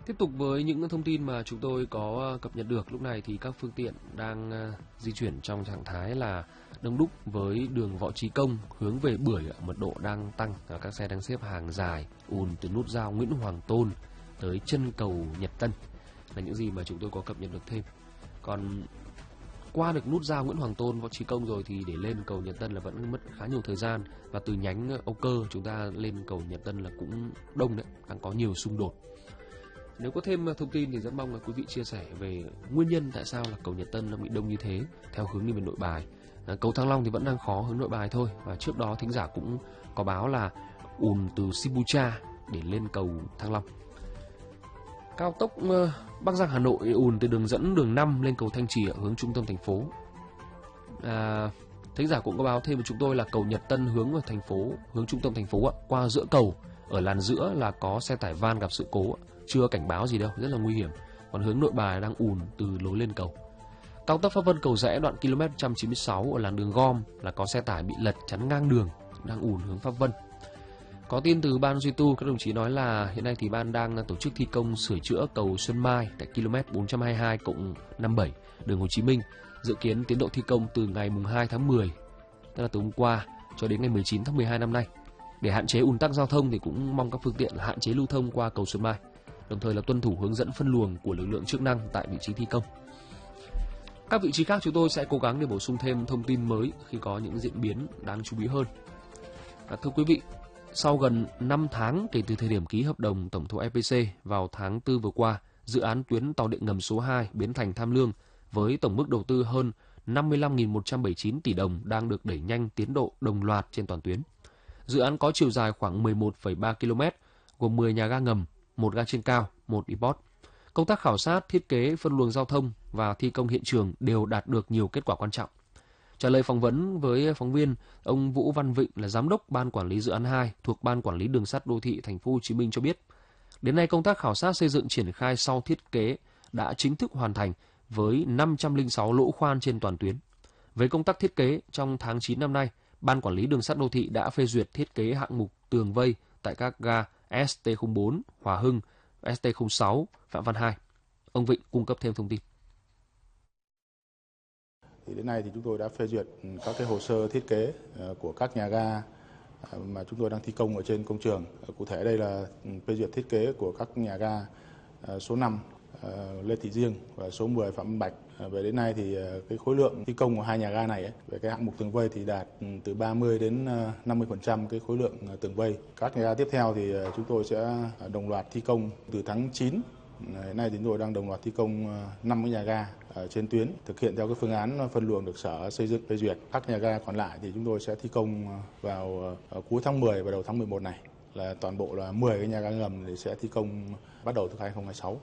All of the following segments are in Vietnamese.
Tiếp tục với những thông tin mà chúng tôi có cập nhật được lúc này thì các phương tiện đang di chuyển trong trạng thái là đông đúc với đường Võ Chí Công hướng về Bưởi mật độ đang tăng, các xe đang xếp hàng dài ùn từ nút giao Nguyễn Hoàng Tôn tới chân cầu Nhật Tân là những gì mà chúng tôi có cập nhật được thêm. Còn qua được nút giao Nguyễn Hoàng Tôn, Võ Chí Công rồi thì để lên cầu Nhật Tân là vẫn mất khá nhiều thời gian, và từ nhánh Âu Cơ chúng ta lên cầu Nhật Tân là cũng đông đấy, đang có nhiều xung đột. Nếu có thêm thông tin thì rất mong là quý vị chia sẻ về nguyên nhân tại sao là cầu Nhật Tân nó bị đông như thế theo hướng đi về Nội Bài. Cầu Thăng Long thì vẫn đang khó hướng Nội Bài thôi, và trước đó thính giả cũng có báo là ùn từ Sibucha để lên cầu Thăng Long. Cao tốc Bắc Giang Hà Nội ùn từ đường dẫn đường 5 lên cầu Thanh Trì ở hướng trung tâm thành phố. Thính giả cũng có báo thêm với chúng tôi là cầu Nhật Tân hướng vào thành phố, hướng trung tâm thành phố qua giữa cầu, ở làn giữa là có xe tải van gặp sự cố, chưa cảnh báo gì đâu, rất là nguy hiểm. Còn hướng Nội Bài đang ùn từ lối lên cầu. Cao tốc Pháp Vân Cầu Giẽ đoạn km 196 ở làn đường gom là có xe tải bị lật chắn ngang đường, đang ùn hướng Pháp Vân. Có tin từ ban duy tu, các đồng chí nói là hiện nay thì ban đang tổ chức thi công sửa chữa cầu Xuân Mai tại km 422+57 đường Hồ Chí Minh, dự kiến tiến độ thi công từ ngày 2 tháng 10, tức là từ hôm qua, cho đến ngày 19 tháng 12 năm nay. Để hạn chế ùn tắc giao thông thì cũng mong các phương tiện hạn chế lưu thông qua cầu Xuân Mai, đồng thời là tuân thủ hướng dẫn phân luồng của lực lượng chức năng tại vị trí thi công. Các vị trí khác chúng tôi sẽ cố gắng để bổ sung thêm thông tin mới khi có những diễn biến đáng chú ý hơn. Thưa quý vị, sau gần 5 tháng kể từ thời điểm ký hợp đồng tổng thầu EPC vào tháng 4 vừa qua, dự án tuyến tàu điện ngầm số 2 Bến Thành Tham Lương với tổng mức đầu tư hơn 55.179 tỷ đồng đang được đẩy nhanh tiến độ đồng loạt trên toàn tuyến. Dự án có chiều dài khoảng 11,3 km, gồm 10 nhà ga ngầm, 1 ga trên cao, 1 depot. Công tác khảo sát, thiết kế, phân luồng giao thông và thi công hiện trường đều đạt được nhiều kết quả quan trọng. Trả lời phỏng vấn với phóng viên, ông Vũ Văn Vịnh là giám đốc ban quản lý dự án 2 thuộc Ban Quản lý Đường sắt Đô thị Thành phố Hồ Chí Minh cho biết, đến nay công tác khảo sát xây dựng triển khai sau thiết kế đã chính thức hoàn thành với 506 lỗ khoan trên toàn tuyến. Với công tác thiết kế, trong tháng 9 năm nay, Ban Quản lý Đường sắt Đô thị đã phê duyệt thiết kế hạng mục tường vây tại các ga ST04, Hòa Hưng, ST06, Phạm Văn Hai. Ông Vịnh cung cấp thêm thông tin. Thì đến nay thì chúng tôi đã phê duyệt các cái hồ sơ thiết kế của các nhà ga mà chúng tôi đang thi công ở trên công trường. Cụ thể đây là phê duyệt thiết kế của các nhà ga số 5 Lê Thị Riêng và số 10 Phạm Văn Bạch. Về đến nay thì cái khối lượng thi công của hai nhà ga này về cái hạng mục tường vây thì đạt từ 30 đến 50% cái khối lượng tường vây. Các nhà ga tiếp theo thì chúng tôi sẽ đồng loạt thi công từ tháng 9. Hiện nay thì chúng tôi đang đồng loạt thi công 50 nhà ga trên tuyến, thực hiện theo cái phương án phân luồng được Sở Xây dựng phê duyệt. Các nhà ga còn lại thì chúng tôi sẽ thi công vào cuối tháng 10 và đầu tháng 11 này. Là toàn bộ là 10 cái nhà ga ngầm thì sẽ thi công bắt đầu từ 2026.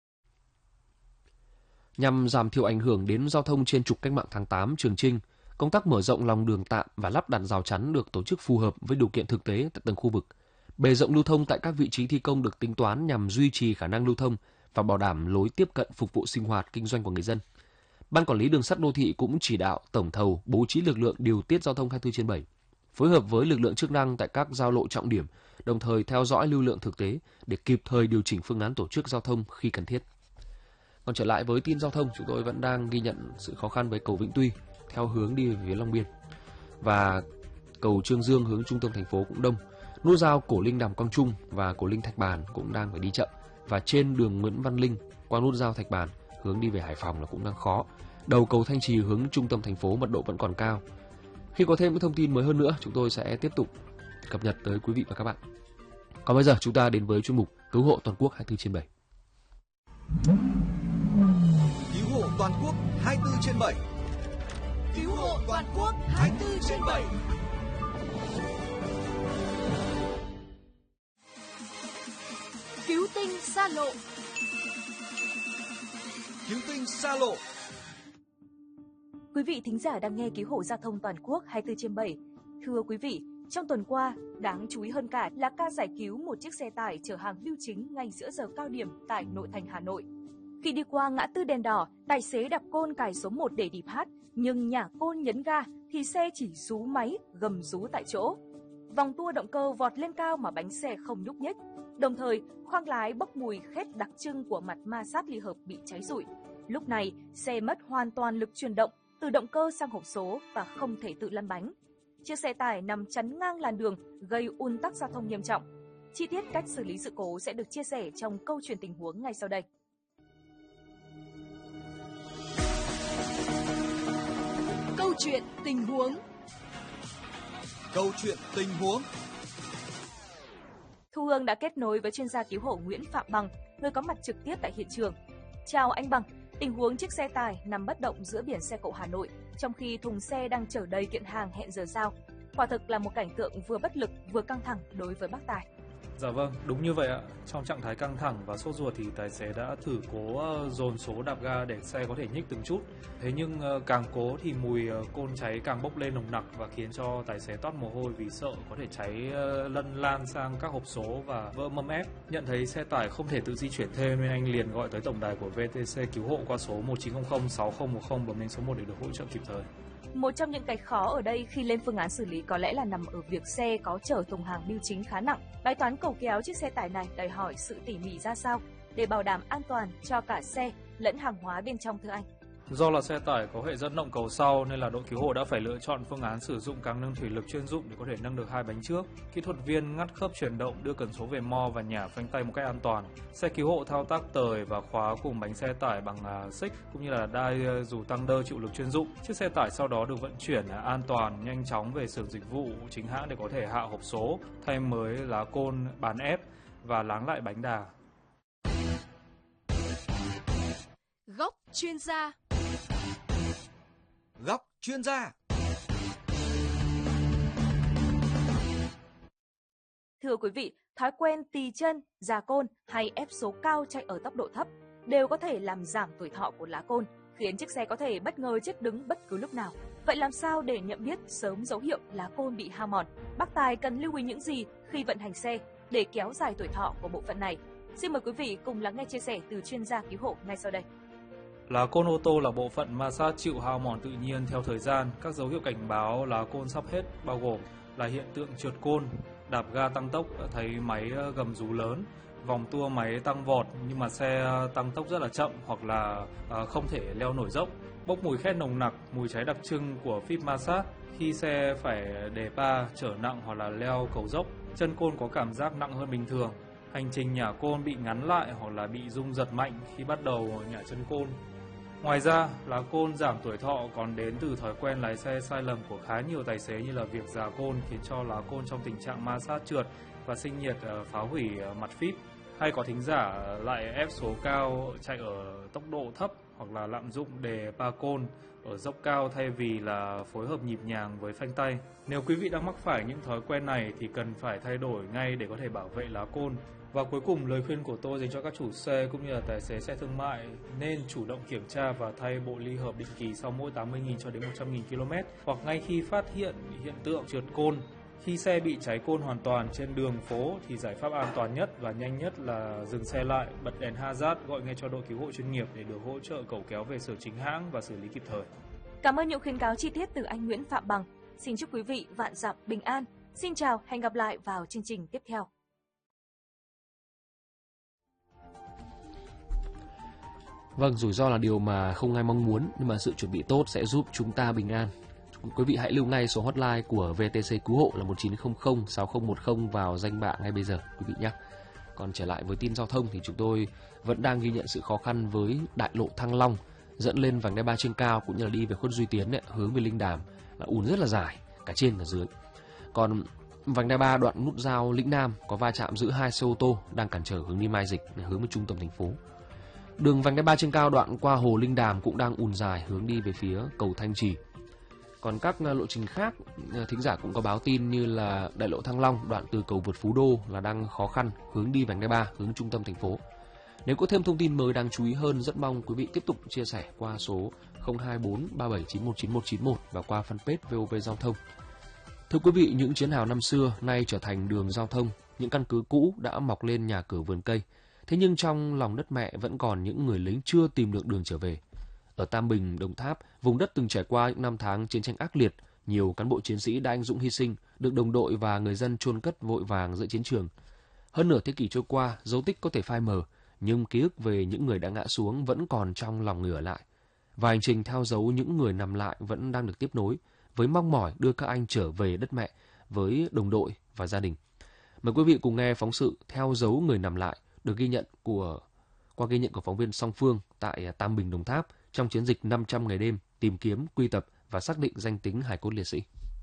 Nhằm giảm thiểu ảnh hưởng đến giao thông trên trục Cách mạng tháng 8 Trường Chinh, công tác mở rộng lòng đường tạm và lắp đặt rào chắn được tổ chức phù hợp với điều kiện thực tế tại từng khu vực. Bề rộng lưu thông tại các vị trí thi công được tính toán nhằm duy trì khả năng lưu thông và bảo đảm lối tiếp cận phục vụ sinh hoạt kinh doanh của người dân. Ban Quản lý Đường sắt Đô thị cũng chỉ đạo tổng thầu bố trí lực lượng điều tiết giao thông 24/7, phối hợp với lực lượng chức năng tại các giao lộ trọng điểm, đồng thời theo dõi lưu lượng thực tế để kịp thời điều chỉnh phương án tổ chức giao thông khi cần thiết. Còn trở lại với tin giao thông, chúng tôi vẫn đang ghi nhận sự khó khăn với cầu Vĩnh Tuy theo hướng đi về phía Long Biên, và cầu Trương Dương hướng trung tâm thành phố cũng đông. Nút giao Cổ Linh Đàm Quang Trung và Cổ Linh Thạch Bàn cũng đang phải đi chậm, và trên đường Nguyễn Văn Linh qua nút giao Thạch Bàn hướng đi về Hải Phòng là cũng đang khó. Đầu cầu Thanh Trì hướng trung tâm thành phố mật độ vẫn còn cao. Khi có thêm những thông tin mới hơn nữa, chúng tôi sẽ tiếp tục cập nhật tới quý vị và các bạn. Còn bây giờ chúng ta đến với chuyên mục Cứu hộ toàn quốc 24/7. Cứu hộ toàn quốc 24/7. Cứu hộ toàn quốc 24/7. Cứu tinh xa lộ. Cứu tinh xa lộ. Quý vị thính giả đang nghe Cứu hộ giao thông toàn quốc 24/7. Thưa quý vị, trong tuần qua, đáng chú ý hơn cả là ca giải cứu một chiếc xe tải chở hàng bưu chính ngay giữa giờ cao điểm tại nội thành Hà Nội. Khi đi qua ngã tư đèn đỏ, tài xế đạp côn cài số 1 để địp hát, nhưng nhả côn nhấn ga thì xe chỉ rú máy, gầm rú tại chỗ. Vòng tua động cơ vọt lên cao mà bánh xe không nhúc nhích. Đồng thời, khoang lái bốc mùi khét đặc trưng của mặt ma sát ly hợp bị cháy rụi. Lúc này, xe mất hoàn toàn lực truyền động từ động cơ sang hộp số và không thể tự lăn bánh. Chiếc xe tải nằm chắn ngang làn đường gây ùn tắc giao thông nghiêm trọng. Chi tiết cách xử lý sự cố sẽ được chia sẻ trong câu chuyện tình huống ngay sau đây. Câu chuyện tình huống. Câu chuyện tình huống. Thu Hương đã kết nối với chuyên gia cứu hộ Nguyễn Phạm Bằng, người có mặt trực tiếp tại hiện trường. Chào anh Bằng, tình huống chiếc xe tải nằm bất động giữa biển xe cộ Hà Nội, trong khi thùng xe đang chở đầy kiện hàng hẹn giờ giao. Quả thực là một cảnh tượng vừa bất lực vừa căng thẳng đối với bác tài. Dạ vâng, đúng như vậy ạ. Trong trạng thái căng thẳng và sốt ruột thì tài xế đã thử cố dồn số đạp ga để xe có thể nhích từng chút. Thế nhưng càng cố thì mùi côn cháy càng bốc lên nồng nặc và khiến cho tài xế toát mồ hôi vì sợ có thể cháy lân lan sang các hộp số và vỡ mâm ép. Nhận thấy xe tải không thể tự di chuyển thêm nên anh liền gọi tới tổng đài của VTC cứu hộ qua số 1900 6010 bấm đến số 1 để được hỗ trợ kịp thời. Một trong những cái khó ở đây khi lên phương án xử lý có lẽ là nằm ở việc xe có chở thùng hàng bưu chính khá nặng. Bài toán cầu kéo chiếc xe tải này đòi hỏi sự tỉ mỉ ra sao để bảo đảm an toàn cho cả xe lẫn hàng hóa bên trong thưa anh? Do là xe tải có hệ dẫn động cầu sau nên là đội cứu hộ đã phải lựa chọn phương án sử dụng cáng nâng thủy lực chuyên dụng để có thể nâng được hai bánh trước. Kỹ thuật viên ngắt khớp chuyển động đưa cần số về mo và nhả phanh tay một cách an toàn. Xe cứu hộ thao tác tời và khóa cùng bánh xe tải bằng xích cũng như là đai dù tăng đơ chịu lực chuyên dụng. Chiếc xe tải sau đó được vận chuyển an toàn nhanh chóng về xưởng dịch vụ chính hãng để có thể hạ hộp số, thay mới lá côn bán ép và láng lại bánh đà. Góc chuyên gia. Góc chuyên gia. Thưa quý vị, thói quen tì chân, già côn hay ép số cao chạy ở tốc độ thấp đều có thể làm giảm tuổi thọ của lá côn, khiến chiếc xe có thể bất ngờ chết đứng bất cứ lúc nào. Vậy làm sao để nhận biết sớm dấu hiệu lá côn bị hao mòn? Bác tài cần lưu ý những gì khi vận hành xe để kéo dài tuổi thọ của bộ phận này? Xin mời quý vị cùng lắng nghe chia sẻ từ chuyên gia cứu hộ ngay sau đây. Lá côn ô tô là bộ phận ma sát chịu hao mòn tự nhiên theo thời gian. Các dấu hiệu cảnh báo lá côn sắp hết bao gồm là hiện tượng trượt côn, đạp ga tăng tốc thấy máy gầm rú lớn, vòng tua máy tăng vọt nhưng mà xe tăng tốc rất là chậm hoặc là không thể leo nổi dốc, bốc mùi khét nồng nặc, mùi cháy đặc trưng của phíp ma sát khi xe phải đề pa, chở nặng hoặc là leo cầu dốc, chân côn có cảm giác nặng hơn bình thường, hành trình nhả côn bị ngắn lại hoặc là bị rung giật mạnh khi bắt đầu nhả chân côn. Ngoài ra, lá côn giảm tuổi thọ còn đến từ thói quen lái xe sai lầm của khá nhiều tài xế như là việc già côn khiến cho lá côn trong tình trạng ma sát trượt và sinh nhiệt phá hủy mặt phíp. Hay có thính giả lại ép số cao chạy ở tốc độ thấp hoặc là lạm dụng đề pa côn ở dốc cao thay vì là phối hợp nhịp nhàng với phanh tay. Nếu quý vị đang mắc phải những thói quen này thì cần phải thay đổi ngay để có thể bảo vệ lá côn. Và cuối cùng, lời khuyên của tôi dành cho các chủ xe cũng như là tài xế xe thương mại nên chủ động kiểm tra và thay bộ ly hợp định kỳ sau mỗi 80.000 cho đến 100.000 km hoặc ngay khi phát hiện hiện tượng trượt côn. Khi xe bị cháy côn hoàn toàn trên đường phố thì giải pháp an toàn nhất và nhanh nhất là dừng xe lại, bật đèn hazard, gọi ngay cho đội cứu hộ chuyên nghiệp để được hỗ trợ cẩu kéo về sở chính hãng và xử lý kịp thời. Cảm ơn những khuyến cáo chi tiết từ anh Nguyễn Phạm Bằng. Xin chúc quý vị vạn dặm bình an. Xin chào, hẹn gặp lại vào chương trình tiếp theo. Vâng, rủi ro là điều mà không ai mong muốn, nhưng mà sự chuẩn bị tốt sẽ giúp chúng ta bình an. Quý vị hãy lưu ngay số hotline của VTC cứu hộ là 1900 6010 vào danh bạ ngay bây giờ quý vị nhé. Còn trở lại với tin giao thông thì chúng tôi vẫn đang ghi nhận sự khó khăn với đại lộ Thăng Long dẫn lên vành đai 3 trên cao cũng như là đi về khuất Duy Tiến hướng về Linh Đàm là ùn rất là dài cả trên cả dưới. Còn vành đai 3 đoạn nút giao Lĩnh Nam có va chạm giữa hai xe ô tô đang cản trở hướng đi Mai Dịch hướng về trung tâm thành phố. Đường vành đai 3 trên cao đoạn qua hồ Linh Đàm cũng đang ùn dài hướng đi về phía cầu Thanh Trì. Còn các lộ trình khác, thính giả cũng có báo tin như là đại lộ Thăng Long đoạn từ cầu vượt Phú Đô là đang khó khăn hướng đi vành đai 3 hướng trung tâm thành phố. Nếu có thêm thông tin mới đáng chú ý hơn, rất mong quý vị tiếp tục chia sẻ qua số 024 3791 9191 và qua fanpage VOV Giao thông. Thưa quý vị, những chiến hào năm xưa nay trở thành đường giao thông, những căn cứ cũ đã mọc lên nhà cửa vườn cây. Thế nhưng trong lòng đất mẹ vẫn còn những người lính chưa tìm được đường trở về. Ở Tam Bình, Đồng Tháp, vùng đất từng trải qua những năm tháng chiến tranh ác liệt, nhiều cán bộ chiến sĩ đã anh dũng hy sinh, được đồng đội và người dân chôn cất vội vàng giữa chiến trường. Hơn nửa thế kỷ trôi qua, dấu tích có thể phai mờ, nhưng ký ức về những người đã ngã xuống vẫn còn trong lòng người ở lại. Và hành trình theo dấu những người nằm lại vẫn đang được tiếp nối, với mong mỏi đưa các anh trở về đất mẹ, với đồng đội và gia đình. Mời quý vị cùng nghe phóng sự Theo dấu người nằm lại được ghi nhận qua ghi nhận của phóng viên Song Phương tại Tam Bình, Đồng Tháp trong chiến dịch 500 ngày đêm tìm kiếm, quy tập và xác định danh tính hài cốt liệt sĩ.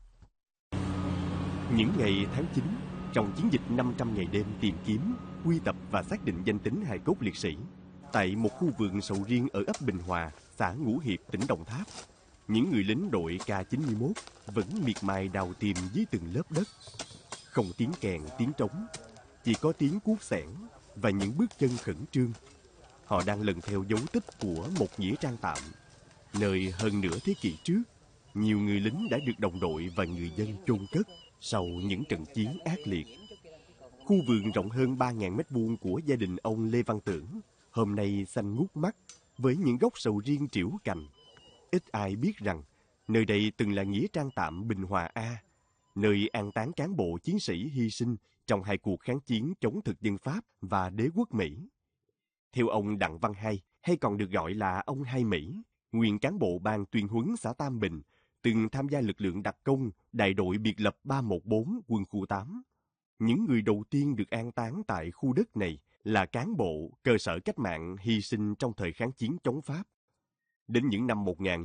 Những ngày tháng 9, trong chiến dịch 500 ngày đêm tìm kiếm, quy tập và xác định danh tính hài cốt liệt sĩ, tại một khu vườn sầu riêng ở ấp Bình Hòa, xã Ngũ Hiệp, tỉnh Đồng Tháp, những người lính đội K91 vẫn miệt mài đào tìm dưới từng lớp đất. Không tiếng kèn, tiếng trống, chỉ có tiếng cuốc xẻng và những bước chân khẩn trương. Họ đang lần theo dấu tích của một nghĩa trang tạm, nơi hơn nửa thế kỷ trước, nhiều người lính đã được đồng đội và người dân chôn cất sau những trận chiến ác liệt. Khu vườn rộng hơn 3.000 m² của gia đình ông Lê Văn Tưởng hôm nay xanh ngút mắt với những gốc sầu riêng trĩu cành. Ít ai biết rằng nơi đây từng là nghĩa trang tạm Bình Hòa A, nơi an táng cán bộ chiến sĩ hy sinh trong hai cuộc kháng chiến chống thực dân Pháp và đế quốc Mỹ. Theo ông Đặng Văn Hai, hay còn được gọi là ông Hai Mỹ, nguyên cán bộ ban tuyên huấn xã Tam Bình, từng tham gia lực lượng đặc công đại đội biệt lập 314 quân khu 8. Những người đầu tiên được an táng tại khu đất này là cán bộ cơ sở cách mạng hy sinh trong thời kháng chiến chống Pháp. Đến những năm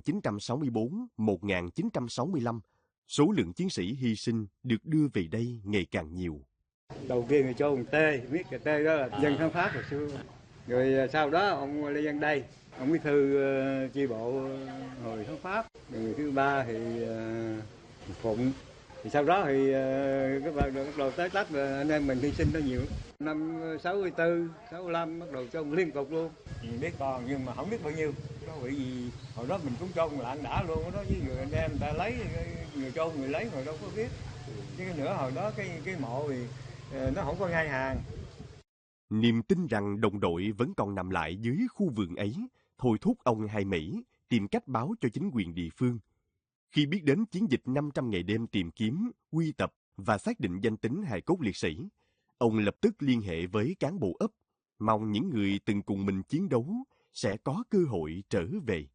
1964-1965, số lượng chiến sĩ hy sinh được đưa về đây ngày càng nhiều. Đầu tiên thì cho ông Tê, biết cái Tê đó là dân kháng Pháp hồi xưa. Rồi sau đó ông Lê Văn Đây, ông bí thư chi bộ hồi kháng Pháp. Rồi người thứ ba thì Phụng. Thì sau đó thì các bạn bắt đầu tới tách và anh em mình hy sinh nó nhiều. Năm 64, 65 bắt đầu cho ông liên tục luôn. Mình biết còn nhưng mà không biết bao nhiêu. Có bị gì hồi đó mình cũng cho ông lạng đã luôn đó, với người anh em người ta lấy, người cho người lấy hồi đâu có biết. Chứ nữa hồi đó cái mộ thì nó không có ngai hàng. Niềm tin rằng đồng đội vẫn còn nằm lại dưới khu vườn ấy thôi thúc ông Hai Mỹ tìm cách báo cho chính quyền địa phương. Khi biết đến chiến dịch 500 ngày đêm tìm kiếm, quy tập và xác định danh tính hài cốt liệt sĩ, ông lập tức liên hệ với cán bộ ấp, mong những người từng cùng mình chiến đấu sẽ có cơ hội trở về.